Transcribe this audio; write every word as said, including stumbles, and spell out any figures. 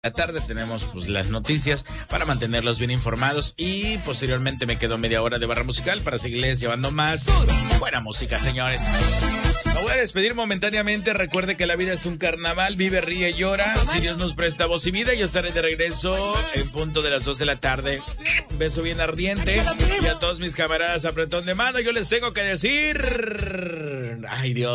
la tarde tenemos pues las noticias para mantenerlos bien informados y posteriormente me quedo media hora de barra musical para seguirles llevando más buena música, señores. Me voy a despedir momentáneamente. Recuerde que la vida es un carnaval, vive, ríe, llora. Si Dios nos presta voz y vida, yo estaré de regreso en punto de las dos de la tarde. Un beso bien ardiente y a todos mis camaradas apretón de mano yo les tengo que decir, ay Dios.